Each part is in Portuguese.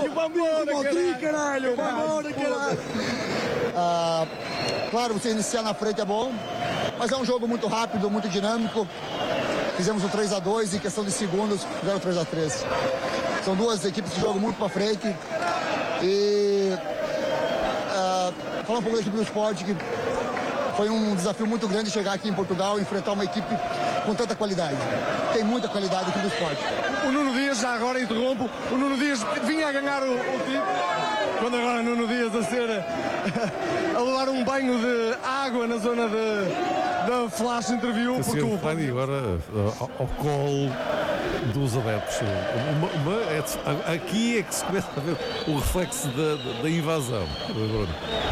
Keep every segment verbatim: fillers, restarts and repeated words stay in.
Vambora, caralho! Vambora, caralho! Ah, claro, você iniciar na frente é bom, mas é um jogo muito rápido, muito dinâmico. Fizemos o três a dois, em questão de segundos, fizeram o três a três. São duas equipes que jogam muito para frente. E uh, falar um pouco da equipe do Sport, que foi um desafio muito grande chegar aqui em Portugal e enfrentar uma equipe com tanta qualidade. Tem muita qualidade aqui do Sport. O Nuno Dias, já agora interrompo, o Nuno Dias vinha a ganhar o, o título, quando agora o Nuno Dias a ser a levar um banho de água na zona de da flash interview. Porque o banho agora ao, ao colo dos adeptos. Uma, uma, é, aqui é que se começa a ver o reflexo da, da, da invasão, Bruno.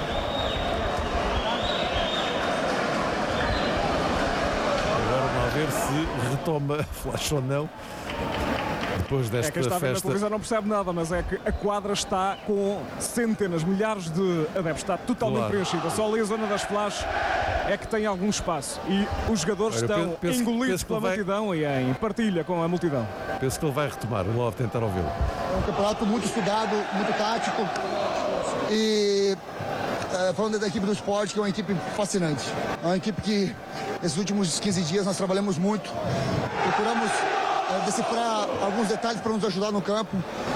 Agora vamos ver se retoma a flash ou não. Depois desta é que está festa... na televisão não percebe nada, mas é que a quadra está com centenas, milhares de adeptos, está totalmente claro. preenchida. Só ali a zona das flashes é que tem algum espaço e os jogadores Olha, estão penso, engolidos penso pela vai... multidão e em partilha com a multidão. Penso que ele vai retomar, vou lá tentar ouvi-lo. É um campeonato muito estudado, muito tático e é, falando da equipe do Sport, que é uma equipe fascinante. É uma equipe que nesses últimos quinze dias nós trabalhamos muito, procuramos é, decifrar alguns detalhes para nos ajudar no campo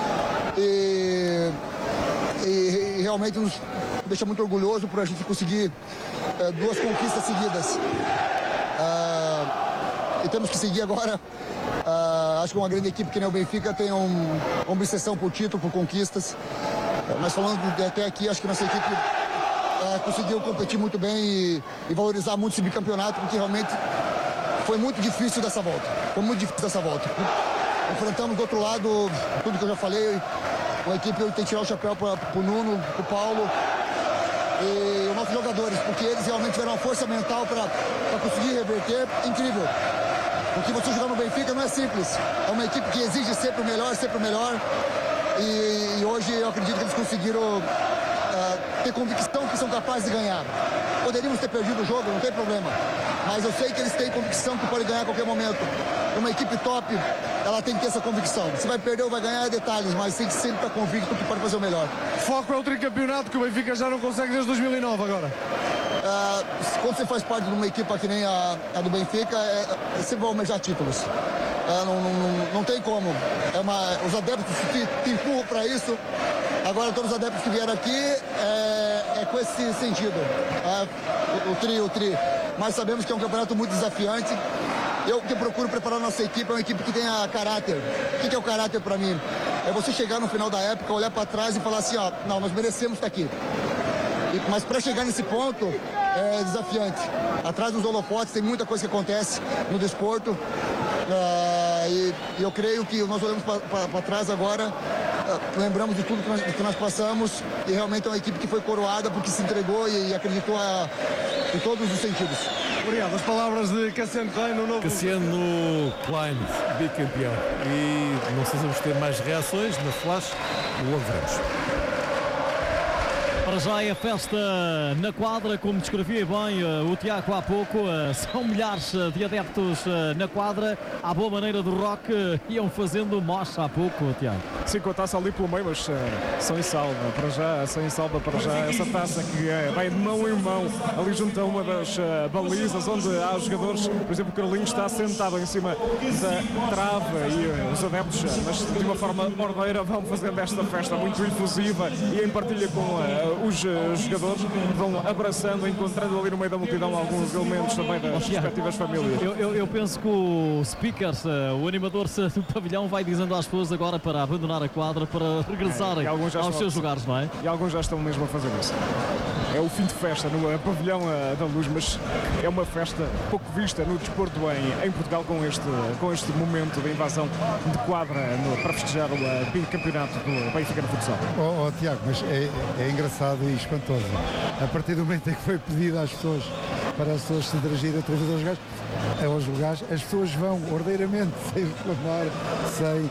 e, e, e realmente nos deixa muito orgulhoso por a gente conseguir é, duas conquistas seguidas. É, e temos que seguir agora. É, acho que uma grande equipe que nem o Benfica tem um, uma obsessão por título, por conquistas. É, mas falando de até aqui, acho que nossa equipe é, conseguiu competir muito bem e, e valorizar muito esse bicampeonato, porque realmente foi muito difícil dessa volta. Foi muito difícil dessa volta. Enfrentamos do outro lado tudo que eu já falei. Uma equipe que tem que tirar o chapéu para o Nuno, para o Paulo e os nossos jogadores, porque eles realmente tiveram uma força mental para conseguir reverter. Incrível. Porque você jogar no Benfica não é simples. É uma equipe que exige sempre o melhor, sempre o melhor. E, e hoje eu acredito que eles conseguiram uh, ter convicção que são capazes de ganhar. Poderíamos ter perdido o jogo, não tem problema. Mas eu sei que eles têm convicção que podem ganhar a qualquer momento. Uma equipe top, ela tem que ter essa convicção. Se vai perder ou vai ganhar é detalhes, mas tem que sempre estar convicto que pode fazer o melhor. Foco é o tricampeonato que o Benfica já não consegue desde dois mil e nove agora. Uh, quando você faz parte de uma equipa que nem a, a do Benfica, é, é sempre almejar títulos. Uh, não, não, não tem como. É uma, os adeptos te, te empurram para isso. Agora todos os adeptos que vieram aqui é, é com esse sentido. Uh, o, o tri, o tri. Mas sabemos que é um campeonato muito desafiante. Eu que procuro preparar a nossa equipe é uma equipe que tenha caráter. O que é o caráter para mim? É você chegar no final da época, olhar para trás e falar assim, ó, não, nós merecemos estar aqui. E, mas para chegar nesse ponto é desafiante. Atrás dos holofotes tem muita coisa que acontece no desporto. Uh, e, e eu creio que nós olhamos para trás agora, uh, lembramos de tudo que nós, que nós passamos e realmente é uma equipe que foi coroada porque se entregou e, e acreditou a, em todos os sentidos. Obrigado. As palavras de Cassiano Klein, no novo... Cassiano Klein, bicampeão. E não sei se vamos ter mais reações na flash, logo veremos. Para já é a festa na quadra, como descrevia bem uh, o Tiago há pouco, uh, são milhares uh, de adeptos uh, na quadra, à boa maneira do rock, uh, iam fazendo mocha há pouco, Tiago. Sim, com a taça ali pelo meio, mas uh, são em salva, para já, são em salva para já, essa taça que uh, vai de mão em mão, ali junto a uma das uh, balizas, onde há os jogadores, por exemplo, o Carlinhos está sentado em cima da trave e uh, os adeptos, uh, mas de uma forma ordeira, vão fazendo esta festa muito efusiva e em partilha com uh, os uh, jogadores, vão abraçando, encontrando ali no meio da multidão alguns elementos também das oh, respectivas famílias. Eu, eu, eu penso que o speaker, uh, o animador do pavilhão, vai dizendo às pessoas agora para abandonar a quadra, para regressarem é, aos seus lugares, não é? E alguns já estão mesmo a fazer isso. É o fim de festa no pavilhão uh, da Luz, mas é uma festa pouco vista no desporto em, em Portugal com este, com este momento de invasão de quadra no, para festejar o uh, bicampeonato do Benfica no futsal. Oh, oh Tiago, mas é, é engraçado e espantoso. A partir do momento em que foi pedido às pessoas para as pessoas se dirigirem outra vez aos lugares, aos lugares, as pessoas vão ordeiramente, sem reclamar, sem...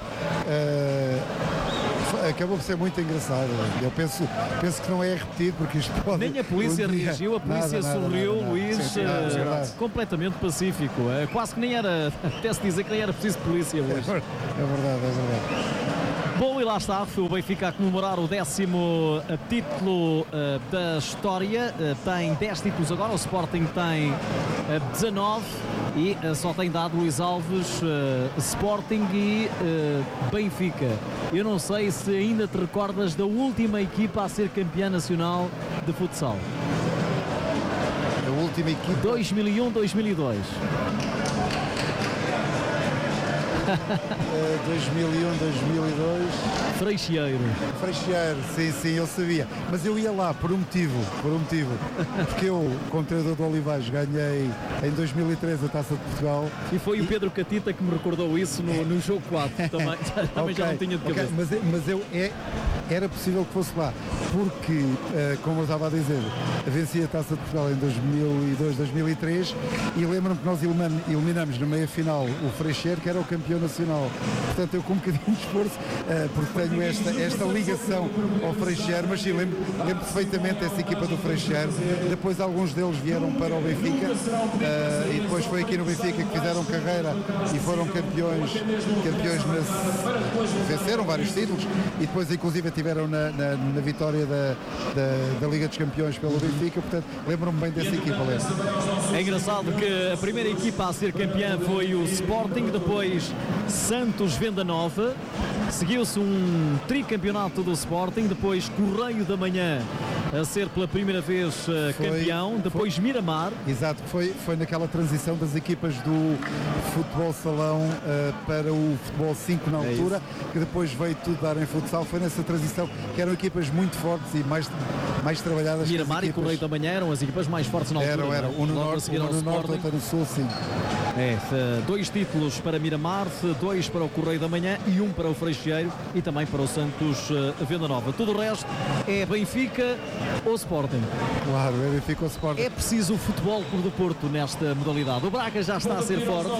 Uh, acabou por ser muito engraçado. Eu penso, penso que não é repetido porque isto pode... Nem a polícia um reagiu, a polícia nada, sorriu, nada, nada, Luís, sim, sim, uh, uh, completamente pacífico. Uh, quase que nem era, até se dizer que nem era preciso polícia hoje. É verdade, é verdade. Bom, e lá está o Benfica a comemorar o décimo uh, título uh, da história. Uh, tem dez títulos agora, o Sporting tem uh, dezanove e uh, só tem dado Luís Alves, uh, Sporting e uh, Benfica. Eu não sei se ainda te recordas da última equipa a ser campeã nacional de futsal. A última equipa... dois mil e um, dois mil e dois. Uh, dois mil e um, dois mil e dois. Freixeiro. Freixeiro, sim, sim, eu sabia. Mas eu ia lá por um motivo, por um motivo. Porque eu, como treinador do Olivais, ganhei em dois mil e treze a Taça de Portugal. E foi e... o Pedro Catita que me recordou isso no, no jogo quatro. Também, também okay, já não tinha de cabeça. Okay. Mas, mas eu, é, era possível que fosse lá. Porque, uh, como eu estava a dizer, venci a Taça de Portugal em dois mil e dois, dois mil e três e lembro-me que nós eliminamos, eliminamos na meia-final o Freixeiro, que era o campeão nacional. Portanto, eu com um bocadinho de esforço, uh, porque tenho esta, esta ligação ao Freixeiro, mas sim, lembro, lembro perfeitamente dessa equipa do Freixeiro. Depois alguns deles vieram para o Benfica uh, e depois foi aqui no Benfica que fizeram carreira e foram campeões, campeões na, venceram vários títulos e depois inclusive tiveram na, na, na vitória da, da, da Liga dos Campeões pelo Benfica. Portanto, lembro-me bem dessa equipa, lembro. É engraçado que a primeira equipa a ser campeã foi o Sporting, depois Santos Venda Nova, seguiu-se um tricampeonato do Sporting, depois Correio da Manhã a ser pela primeira vez uh, foi, campeão, depois foi, Miramar. Exato, foi, foi naquela transição das equipas do futebol salão uh, para o futebol cinco na altura, é que depois veio tudo dar em futsal. Foi nessa transição que eram equipas muito fortes e mais, mais trabalhadas. Miramar e Correio da Manhã eram as equipas mais fortes na altura. Eram, eram. Um no norte, um no norte, outro no sul, sim. É, dois títulos para Miramar, dois para o Correio da Manhã e um para o Freixeiro e também para o Santos Venda Nova. Tudo o resto é Benfica ou Sporting. Claro, é Benfica ou Sporting. É preciso o Futebol Clube do Porto nesta modalidade. O Braga já está a ser forte.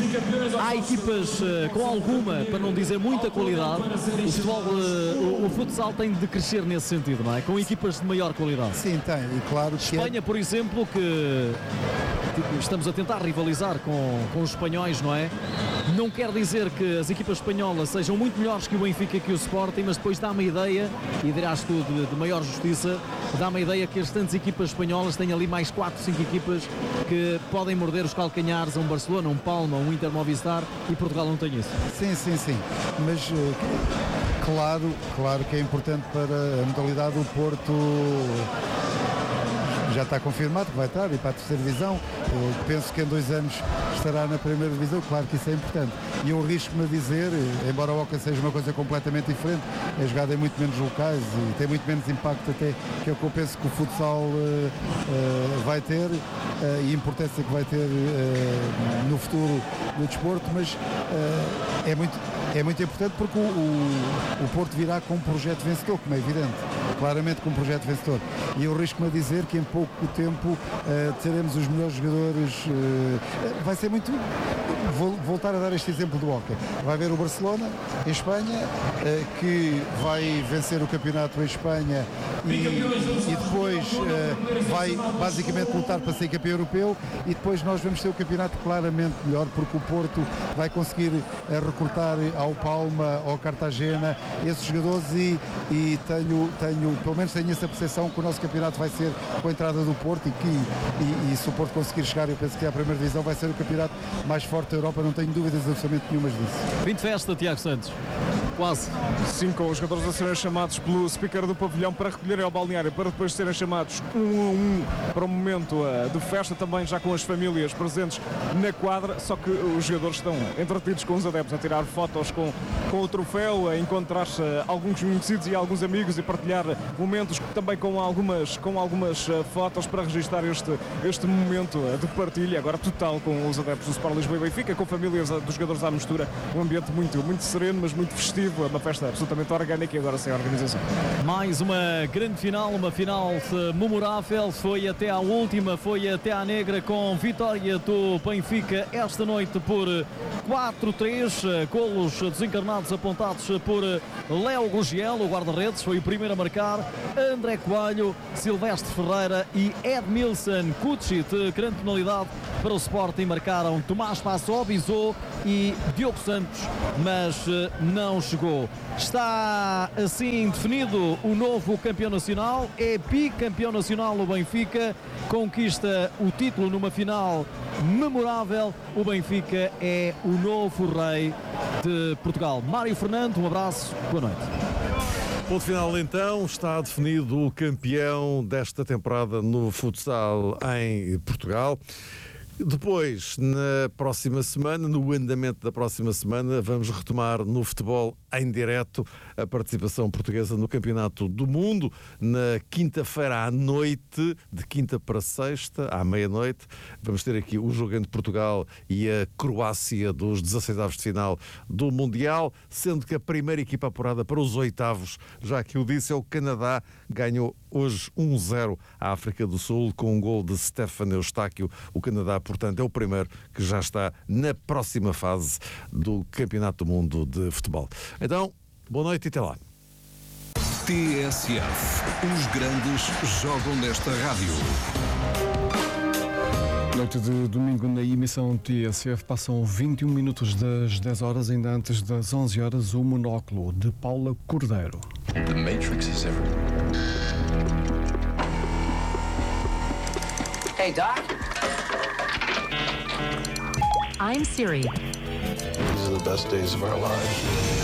Há equipas uh, com alguma, para não dizer muita qualidade. O futebol, uh, o, o futsal tem de crescer nesse sentido, não é? Com equipas de maior qualidade. Sim, tem. E claro que Espanha, é... por exemplo, que estamos a tentar rivalizar com, com os espanhóis, não é? Não quer dizer que as equipas espanholas sejam muito melhores que o Benfica e que o Sporting, mas depois dá uma ideia, e dirás tu de, de maior justiça, dá uma ideia que as tantas equipas espanholas têm ali mais quatro, cinco equipas que podem morder os calcanhares a um Barcelona, um Palma, um Inter Movistar, e Portugal não tem isso. Sim, sim, sim. Mas uh, claro, claro que é importante para a modalidade do Porto. Já está confirmado que vai estar e para a terceira divisão. Eu penso que em dois anos estará na primeira divisão. Claro que isso é importante. E eu arrisco-me a dizer, embora o hóquei seja uma coisa completamente diferente, é jogado em muito menos locais e tem muito menos impacto até que é o que eu penso que o futsal uh, uh, vai ter uh, e a importância que vai ter uh, no futuro do desporto, mas uh, é muito É muito importante porque o, o, o Porto virá com um projeto vencedor, como é evidente, claramente com um projeto vencedor. E eu arrisco-me a dizer que em pouco tempo uh, teremos os melhores jogadores. Uh, vai ser muito. Vou voltar a dar este exemplo do hóquei. Vai haver o Barcelona, em Espanha, uh, que vai vencer o campeonato em Espanha e, e depois uh, vai basicamente lutar para ser campeão europeu, e depois nós vamos ter o campeonato claramente melhor, porque o Porto vai conseguir uh, recrutar ao Palma, ao Cartagena, esses jogadores, e, e tenho, tenho, pelo menos tenho essa percepção que o nosso campeonato vai ser com a entrada do Porto e que e, e se o Porto conseguir chegar, eu penso que é a primeira divisão, vai ser o campeonato mais forte da Europa, não tenho dúvidas absolutamente nenhumas disso. Fim de festa, Tiago Santos. Quase. Sim, com os jogadores a serem chamados pelo speaker do pavilhão para recolherem ao balneário, para depois serem chamados um a um para o momento uh, de festa, também já com as famílias presentes na quadra, só que os jogadores estão entretidos com os adeptos a tirar fotos com, com o troféu, a encontrar-se uh, alguns conhecidos e alguns amigos e partilhar momentos também com algumas, com algumas uh, fotos para registrar este, este momento uh, de partilha, agora total, com os adeptos do Sport Lisboa e Benfica, com famílias uh, dos jogadores à mistura, um ambiente muito, muito sereno, mas muito festivo. Uma festa absolutamente orgânica e agora sem organização. Mais uma grande final, uma final memorável, foi até à última, foi até à negra, com vitória do Benfica esta noite por quatro a três, golos desencarnados apontados por Léo Gugiel, o guarda-redes, foi o primeiro a marcar, André Coelho, Silvestre Ferreira e Edmilson Cucci, de grande penalidade para o Sporting, marcaram Tomás Passó, Bizot e Diogo Santos, mas não chegou. Está assim definido o novo campeão nacional, é bicampeão nacional o Benfica, conquista o título numa final memorável. O Benfica é o novo rei de Portugal. Mário Fernando, um abraço, boa noite. Ponto final então, está definido o campeão desta temporada no futsal em Portugal. Depois, na próxima semana, no andamento da próxima semana, vamos retomar no futebol em direto a participação portuguesa no Campeonato do Mundo. Na quinta-feira à noite, de quinta para sexta, à meia-noite, vamos ter aqui o jogo entre Portugal e a Croácia dos dezasseis de final do Mundial, sendo que a primeira equipa apurada para os oitavos, já que eu disse, é o Canadá, ganhou hoje um zero à África do Sul com um gol de Stefan Eustáquio. O Canadá, portanto, é o primeiro que já está na próxima fase do Campeonato do Mundo de Futebol. Então, boa noite e até lá. T S F. Os grandes jogam nesta rádio. Noite de domingo na emissão T S F, passam vinte e um minutos das dez horas, ainda antes das onze horas, o Monóculo de Paula Cordeiro. The Matrix is everywhere. Hey, Doc. I'm Siri. These are the best days of our lives.